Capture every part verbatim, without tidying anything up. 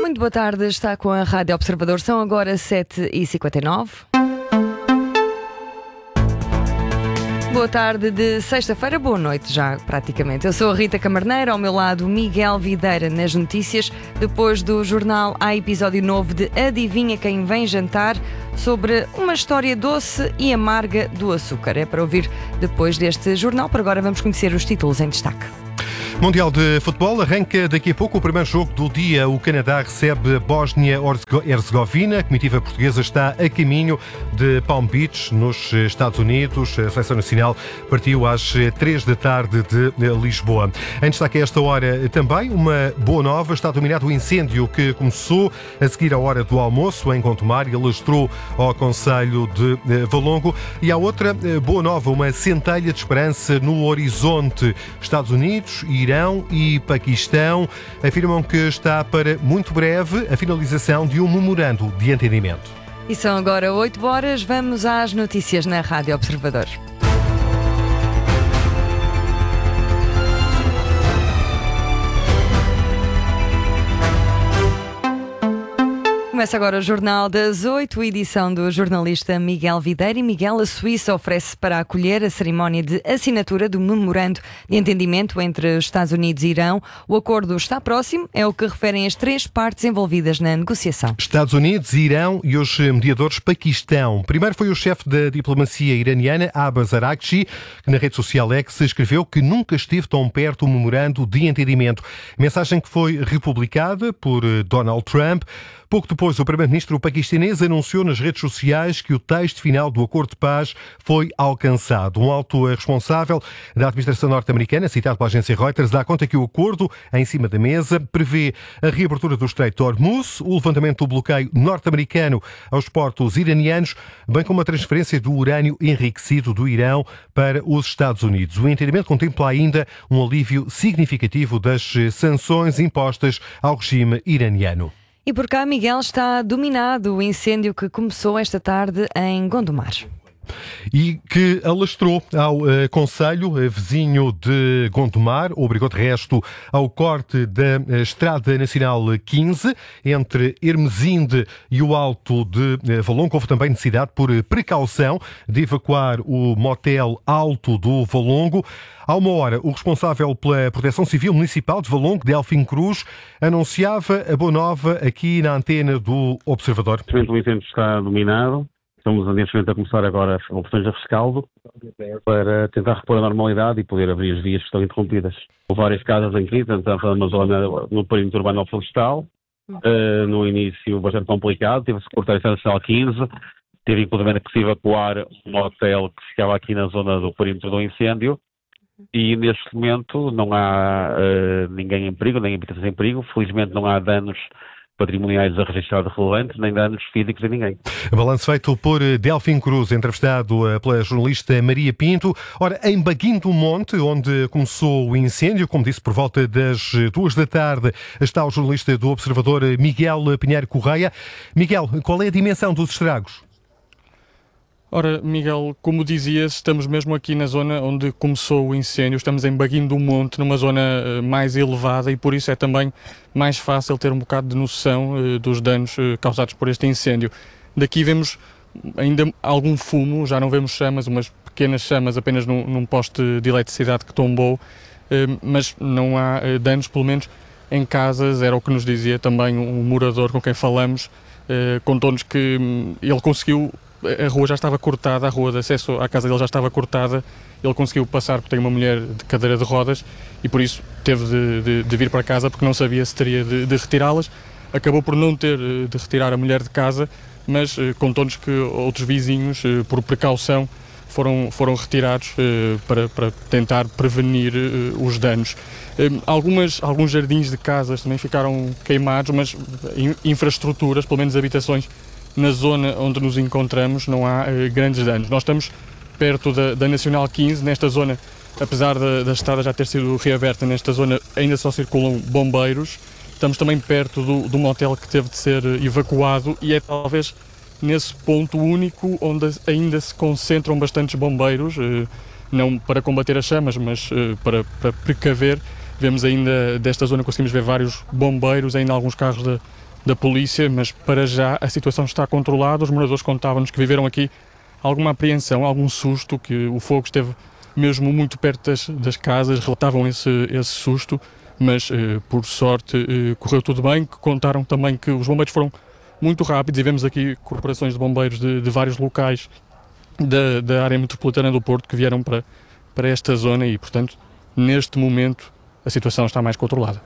Muito boa tarde, está com a Rádio Observador, são agora sete e cinquenta e nove. Boa tarde de sexta-feira, boa noite já praticamente. Eu sou a Rita Camarneiro, ao meu lado Miguel Videira nas notícias. Depois do jornal há episódio novo de Adivinha Quem Vem Jantar, sobre uma história doce e amarga do açúcar. É para ouvir depois deste jornal. Por agora vamos conhecer os títulos em destaque. Mundial de Futebol arranca daqui a pouco o primeiro jogo do dia. O Canadá recebe a Bósnia-Herzegovina. A comitiva portuguesa está a caminho de Palm Beach, nos Estados Unidos. A seleção nacional partiu às três da tarde de Lisboa. Em destaque a esta hora também uma boa nova. Está dominado o incêndio que começou a seguir à hora do almoço em Gondomar e alastrou ao concelho de Valongo. E há outra boa nova, uma centelha de esperança no horizonte. Estados Unidos e Irão e Paquistão afirmam que está para muito breve a finalização de um memorando de entendimento. E são agora oito horas, vamos às notícias na Rádio Observador. Começa agora o Jornal das oito, edição do jornalista Miguel Videira. E Miguel, a Suíça oferece para acolher a cerimónia de assinatura do memorando de entendimento entre os Estados Unidos e Irão. O acordo está próximo, é o que referem as três partes envolvidas na negociação. Estados Unidos, Irão e os mediadores Paquistão. Primeiro foi o chefe da diplomacia iraniana, Abbas Araghchi, que na rede social X escreveu que nunca esteve tão perto o memorando de entendimento. Mensagem que foi republicada por Donald Trump. Pouco depois, o primeiro-ministro paquistanês anunciou nas redes sociais que o texto final do acordo de paz foi alcançado. Um alto responsável da administração norte-americana, citado pela agência Reuters, dá conta que o acordo, em cima da mesa, prevê a reabertura do Estreito de Hormuz, o levantamento do bloqueio norte-americano aos portos iranianos, bem como a transferência do urânio enriquecido do Irão para os Estados Unidos. O entendimento contempla ainda um alívio significativo das sanções impostas ao regime iraniano. E por cá, Miguel, está dominado o incêndio que começou esta tarde em Gondomar. E que alastrou ao uh, concelho uh, vizinho de Gondomar, obrigou de resto ao corte da uh, Estrada Nacional quinze, entre Hermesinde e o Alto de uh, Valongo. Houve também necessidade, por uh, precaução, de evacuar o motel Alto do Valongo. Há uma hora, o responsável pela Proteção Civil Municipal de Valongo, Delfim Cruz, anunciava a boa nova aqui na antena do Observador. O incêndio está dominado. Estamos neste momento a começar agora as operações de rescaldo para tentar repor a normalidade e poder abrir as vias que estão interrompidas. Há várias casas em crise, tanto na zona, no perímetro urbano florestal. Uh, no início bastante complicado, teve-se que cortar a Estrada Nacional quinze, teve inclusive que se evacuar um hotel que ficava aqui na zona do perímetro do incêndio. E neste momento não há uh, ninguém em perigo, nem habitações em perigo. Felizmente não há danos patrimoniais a registrar relevantes, nem danos físicos a ninguém. Balanço feito por Delfim Cruz, entrevistado pela jornalista Maria Pinto. Ora, em Baguim do Monte, onde começou o incêndio, como disse, por volta das duas da tarde, está o jornalista do Observador Miguel Pinheiro Correia. Miguel, qual é a dimensão dos estragos? Ora, Miguel, como dizias, estamos mesmo aqui na zona onde começou o incêndio, estamos em Baguim do Monte, numa zona uh, mais elevada, e por isso é também mais fácil ter um bocado de noção uh, dos danos uh, causados por este incêndio. Daqui vemos ainda algum fumo, já não vemos chamas, umas pequenas chamas apenas num, num poste de eletricidade que tombou, uh, mas não há uh, danos, pelo menos em casas. Era o que nos dizia também um morador com quem falamos, uh, contou-nos que um, ele conseguiu. A rua já estava cortada, a rua de acesso à casa dele já estava cortada, ele conseguiu passar porque tem uma mulher de cadeira de rodas e por isso teve de, de, de vir para casa porque não sabia se teria de, de retirá-las. Acabou por não ter de retirar a mulher de casa, mas contou-nos que outros vizinhos, por precaução, foram, foram retirados para, para tentar prevenir os danos. Algumas, alguns jardins de casas também ficaram queimados, mas infraestruturas, pelo menos habitações, na zona onde nos encontramos não há uh, grandes danos. Nós estamos perto da, da Nacional quinze, nesta zona, apesar da, da estrada já ter sido reaberta, nesta zona ainda só circulam bombeiros. Estamos também perto do, do motel que teve de ser evacuado e é talvez nesse ponto único onde ainda se concentram bastantes bombeiros, uh, não para combater as chamas, mas uh, para, para precaver. Vemos ainda desta zona, conseguimos ver vários bombeiros, ainda alguns carros da da polícia, mas para já a situação está controlada. Os moradores contavam-nos que viveram aqui alguma apreensão, algum susto, que o fogo esteve mesmo muito perto das, das casas, relatavam esse, esse susto, mas eh, por sorte eh, correu tudo bem. Contaram também que os bombeiros foram muito rápidos e vemos aqui corporações de bombeiros de, de vários locais da, da área metropolitana do Porto que vieram para, para esta zona e, portanto, neste momento a situação está mais controlada.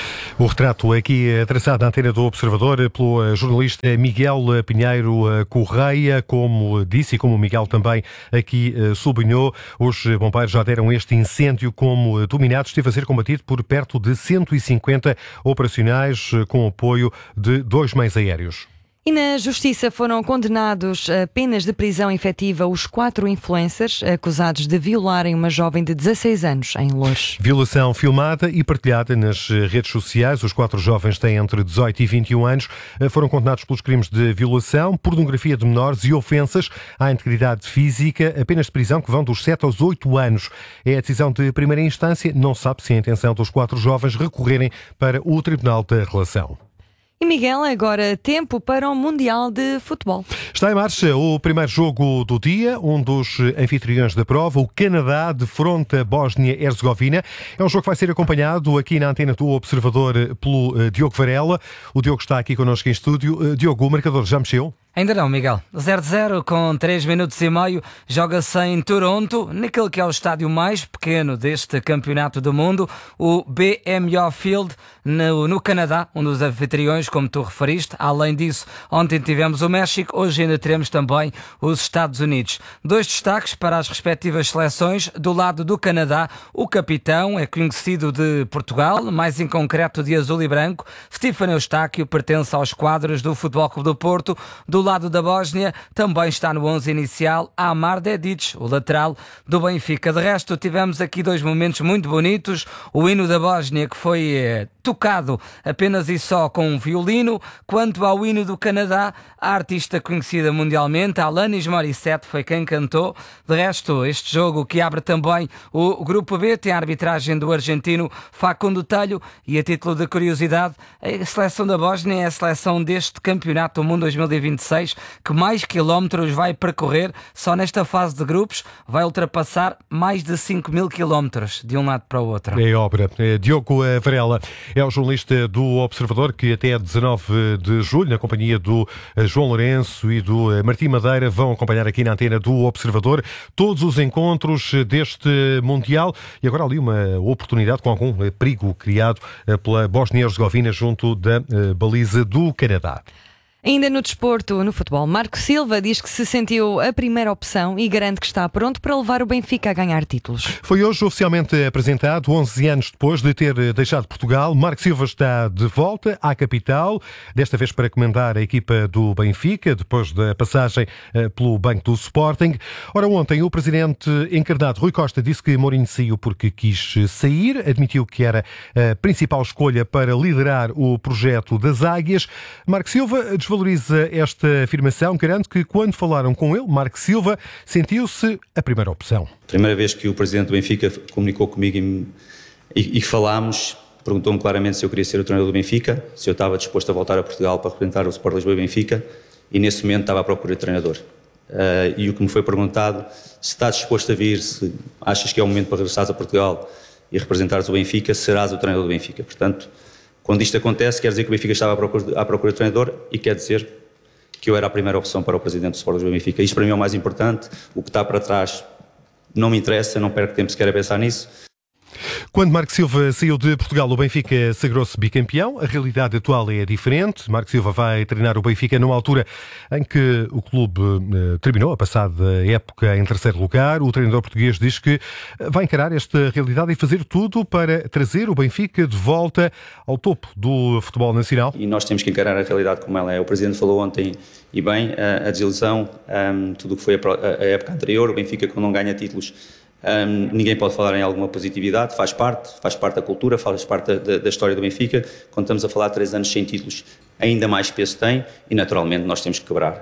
O retrato aqui traçado na antena do Observador pelo jornalista Miguel Pinheiro Correia, como disse e como o Miguel também aqui sublinhou, os bombeiros já deram este incêndio como dominado. Esteve a ser combatido por perto de cento e cinquenta operacionais com apoio de dois meios aéreos. E na Justiça foram condenados a penas de prisão efetiva os quatro influencers acusados de violarem uma jovem de dezasseis anos em Loures. Violação filmada e partilhada nas redes sociais. Os quatro jovens têm entre dezoito e vinte e um anos. Foram condenados pelos crimes de violação, pornografia de menores e ofensas à integridade física. A penas de prisão que vão dos sete aos oito anos. É a decisão de primeira instância. Não sabe se a intenção dos quatro jovens recorrerem para o Tribunal da Relação. E Miguel, agora tempo para o Mundial de Futebol. Está em marcha o primeiro jogo do dia. Um dos anfitriões da prova, o Canadá, defronta a Bósnia-Herzegovina. É um jogo que vai ser acompanhado aqui na antena do Observador pelo uh, Diogo Varela. O Diogo está aqui connosco em estúdio. Uh, Diogo, o marcador já mexeu? Ainda não, Miguel. zero a zero com três minutos e meio. Joga-se em Toronto, naquele que é o estádio mais pequeno deste campeonato do mundo, o B M O Field, no, no Canadá, um dos anfitriões, como tu referiste. Além disso, ontem tivemos o México, hoje ainda teremos também os Estados Unidos. Dois destaques para as respectivas seleções. Do lado do Canadá, o capitão é conhecido de Portugal, mais em concreto de azul e branco. Stefano Eustáquio pertence aos quadros do Futebol Clube do Porto. Do lado da Bósnia também está no onze inicial Amar Dedic, o lateral do Benfica. De resto, tivemos aqui dois momentos muito bonitos. O hino da Bósnia, que foi eh, tocado apenas e só com um violino. Quanto ao hino do Canadá, a artista conhecida mundialmente, Alanis Morissette, foi quem cantou. De resto, este jogo que abre também o Grupo B tem a arbitragem do argentino Facundo Telho. E a título de curiosidade, a seleção da Bósnia é a seleção deste Campeonato do Mundo dois mil e vinte e seis que mais quilómetros vai percorrer. Só nesta fase de grupos vai ultrapassar mais de cinco mil quilómetros de um lado para o outro. É obra. É Diogo Varela é o jornalista do Observador que até dezanove de julho, na companhia do João Lourenço e do Martim Madeira, vão acompanhar aqui na antena do Observador todos os encontros deste Mundial. E agora ali uma oportunidade com algum perigo criado pela Bósnia-Herzegovina junto da baliza do Canadá. Ainda no desporto, no futebol, Marco Silva diz que se sentiu a primeira opção e garante que está pronto para levar o Benfica a ganhar títulos. Foi hoje oficialmente apresentado, onze anos depois de ter deixado Portugal. Marco Silva está de volta à capital, desta vez para comandar a equipa do Benfica, depois da passagem pelo banco do Sporting. Ora, ontem o presidente encarnado Rui Costa disse que Mourinho saiu porque quis sair, admitiu que era a principal escolha para liderar o projeto das Águias. Marco Silva desvaloriza esta afirmação, garante que quando falaram com ele, Marco Silva sentiu-se a primeira opção. Primeira vez que o presidente do Benfica comunicou comigo e, e, e falámos, perguntou-me claramente se eu queria ser o treinador do Benfica, se eu estava disposto a voltar a Portugal para representar o Sport Lisboa e Benfica, e nesse momento estava à procura de treinador. Uh, e o que me foi perguntado, se estás disposto a vir, se achas que é o momento para regressares a Portugal e representares o Benfica, serás o treinador do Benfica. Portanto, quando isto acontece, quer dizer que o Benfica estava à procura, à procura de treinador e quer dizer que eu era a primeira opção para o presidente do Sport Lisboa e Benfica. Isto para mim é o mais importante. O que está para trás não me interessa, não perco tempo sequer a pensar nisso. Quando Marco Silva saiu de Portugal, o Benfica sagrou-se bicampeão. A realidade atual é diferente. Marco Silva vai treinar o Benfica numa altura em que o clube eh, terminou a passada época em terceiro lugar. O treinador português diz que vai encarar esta realidade e fazer tudo para trazer o Benfica de volta ao topo do futebol nacional. E nós temos que encarar a realidade como ela é. O presidente falou ontem, e bem, a, a desilusão, um, tudo o que foi a, a época anterior, o Benfica quando não ganha títulos. Um, ninguém pode falar em alguma positividade, faz parte, faz parte da cultura, faz parte da, da história do Benfica. Quando estamos a falar de três anos sem títulos, ainda mais peso tem e naturalmente nós temos que quebrar.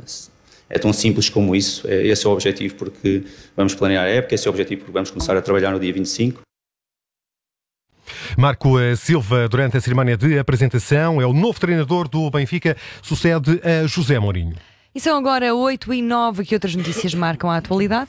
É tão simples como isso, esse é o objetivo porque vamos planear a época, esse é o objetivo porque vamos começar a trabalhar no dia vinte e cinco. Marco Silva, durante a cerimónia de apresentação, é o novo treinador do Benfica, sucede a José Mourinho. E são agora oito e nove, que outras notícias marcam a atualidade?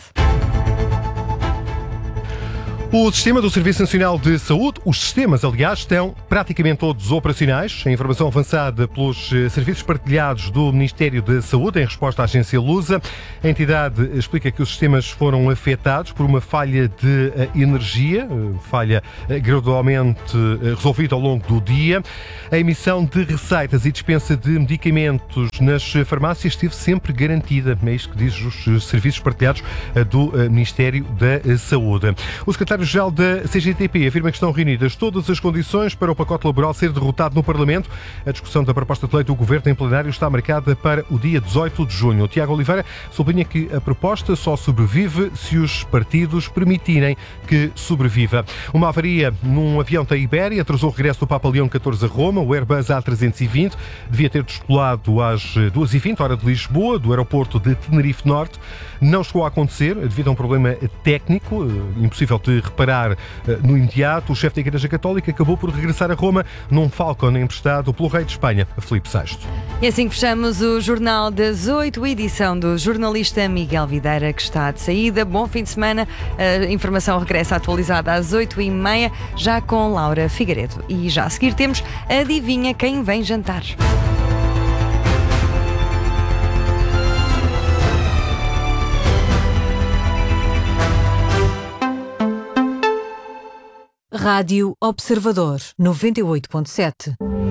O sistema do Serviço Nacional de Saúde, os sistemas, aliás, estão praticamente todos operacionais. A informação avançada pelos serviços partilhados do Ministério da Saúde em resposta à agência Lusa. A entidade explica que os sistemas foram afetados por uma falha de energia, falha gradualmente resolvida ao longo do dia. A emissão de receitas e dispensa de medicamentos nas farmácias esteve sempre garantida. É isto que diz os serviços partilhados do Ministério da Saúde. O secretário O secretário-geral da C G T P afirma que estão reunidas todas as condições para o pacote laboral ser derrotado no Parlamento. A discussão da proposta de lei do Governo em plenário está marcada para o dia dezoito de junho. O Tiago Oliveira sublinha que a proposta só sobrevive se os partidos permitirem que sobreviva. Uma avaria num avião da Ibéria atrasou o regresso do Papa Leão catorze a Roma. O Airbus A trezentos e vinte devia ter despolado às duas e vinte, hora de Lisboa, do aeroporto de Tenerife Norte. Não chegou a acontecer devido a um problema técnico, impossível de reparar no imediato. O chefe da Igreja Católica acabou por regressar a Roma num Falcon emprestado pelo rei de Espanha, Filipe sexto. E assim fechamos o Jornal das Oito, edição do jornalista Miguel Videira, que está de saída. Bom fim de semana. A informação regressa atualizada às oito e meia, já com Laura Figueiredo. E já a seguir temos Adivinha Quem Vem Jantar. Rádio Observador, noventa e oito ponto sete.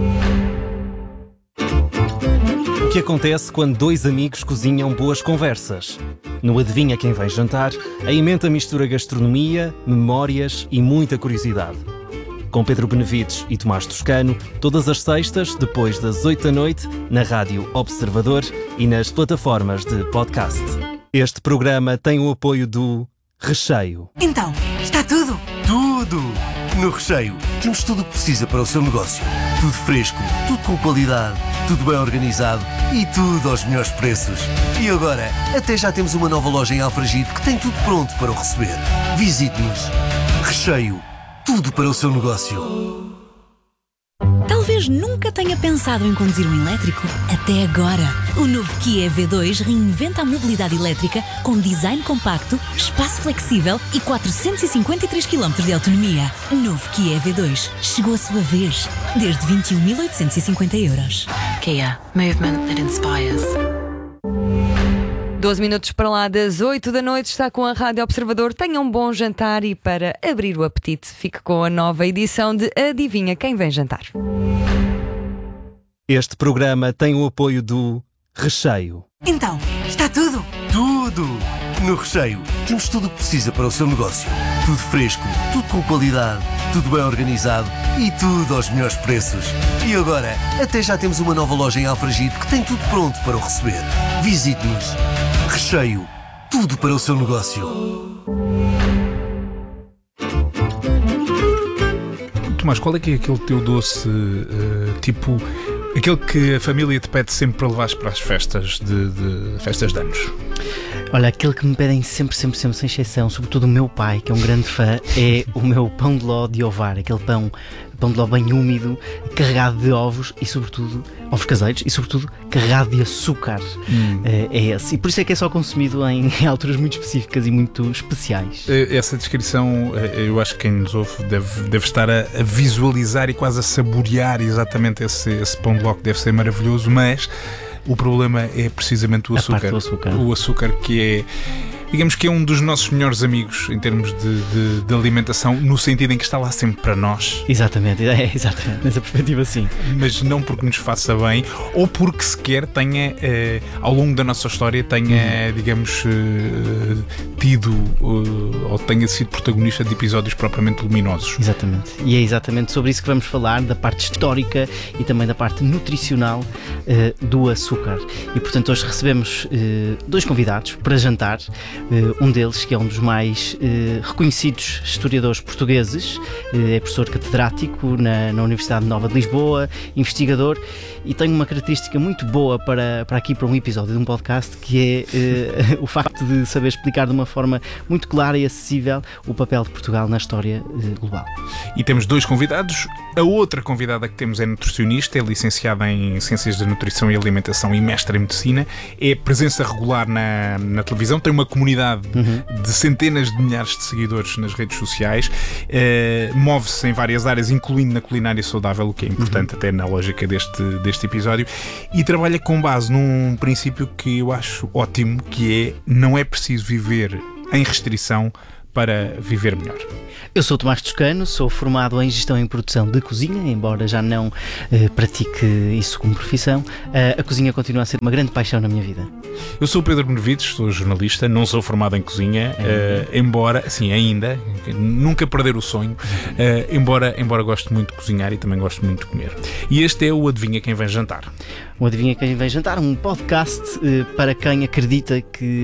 O que acontece quando dois amigos cozinham boas conversas? No Adivinha Quem Vem Jantar, a emenda mistura gastronomia, memórias e muita curiosidade. Com Pedro Benevides e Tomás Toscano, todas as sextas, depois das oito da noite, na Rádio Observador e nas plataformas de podcast. Este programa tem o apoio do Recheio. Então, está tudo? Tudo! No Recheio, temos tudo o que precisa para o seu negócio. Tudo fresco, tudo com qualidade, tudo bem organizado e tudo aos melhores preços. E agora, até já temos uma nova loja em Alfragide que tem tudo pronto para o receber. Visite-nos. Recheio, tudo para o seu negócio. Talvez nunca tenha pensado em conduzir um elétrico. Até agora. O novo Kia E V dois reinventa a mobilidade elétrica com design compacto, espaço flexível e quatrocentos e cinquenta e três quilómetros de autonomia. Novo Kia E V dois. Chegou a sua vez. Desde vinte e um mil oitocentos e cinquenta euros. Kia. Movement that inspires. doze minutos para lá das oito da noite, está com a Rádio Observador. Tenha um bom jantar e, para abrir o apetite, fique com a nova edição de Adivinha Quem Vem Jantar. Este programa tem o apoio do Recheio. Então, está tudo? Tudo! No Recheio, temos tudo o que precisa para o seu negócio. Tudo fresco, tudo com qualidade, tudo bem organizado e tudo aos melhores preços. E agora, até já temos uma nova loja em Alfragide que tem tudo pronto para o receber. Visite-nos. Recheio, tudo para o seu negócio. Tomás, qual é que é aquele teu doce, uh, tipo, aquele que a família te pede sempre para levares para as festas de, de festas de anos? Olha, aquele que me pedem sempre, sempre, sempre, sem exceção, sobretudo o meu pai, que é um grande fã, é o meu pão de ló de ovar, aquele pão, pão de ló bem úmido, carregado de ovos e, sobretudo, ovos caseiros e, sobretudo, carregado de açúcar. Hum. É, é esse. E por isso é que é só consumido em, em alturas muito específicas e muito especiais. Essa descrição, eu acho que quem nos ouve deve, deve estar a, a visualizar e quase a saborear exatamente esse, esse pão de ló, que deve ser maravilhoso, mas o problema é precisamente o açúcar. açúcar. O açúcar, que é, digamos que é um dos nossos melhores amigos em termos de, de, de alimentação, no sentido em que está lá sempre para nós. Exatamente, é, exatamente, nessa perspectiva sim. Mas não porque nos faça bem, ou porque sequer tenha, eh, ao longo da nossa história, tenha, hum. digamos, eh, tido eh, ou tenha sido protagonista de episódios propriamente luminosos. Exatamente, e é exatamente sobre isso que vamos falar, da parte histórica e também da parte nutricional eh, do açúcar. E portanto hoje recebemos eh, dois convidados para jantar. um deles, que é um dos mais reconhecidos historiadores portugueses, é professor catedrático na, na Universidade Nova de Lisboa, investigador, e tem uma característica muito boa para, para aqui, para um episódio de um podcast, que é uh, o facto de saber explicar de uma forma muito clara e acessível o papel de Portugal na história uh, global. E temos dois convidados. A outra convidada que temos é nutricionista, é licenciada em Ciências da Nutrição e Alimentação e mestre em Medicina, é presença regular na, na televisão, tem uma comunidade uhum. de centenas de milhares de seguidores nas redes sociais, uh, move-se em várias áreas, incluindo na culinária saudável, o que é importante uhum. até na lógica deste, deste episódio, e trabalha com base num princípio que eu acho ótimo, que é: não é preciso viver em restrição para viver melhor. Eu sou Tomás Toscano, sou formado em Gestão e Produção de Cozinha, embora já não uh, pratique isso como profissão. Uh, a cozinha continua a ser uma grande paixão na minha vida. Eu sou o Pedro Benevides, sou jornalista, não sou formado em cozinha, uh, embora, assim, ainda, nunca perder o sonho, uh, embora, embora goste muito de cozinhar e também gosto muito de comer. E este é o Adivinha Quem Vem Jantar. O Adivinha Quem Vem Jantar, um podcast uh, para quem acredita que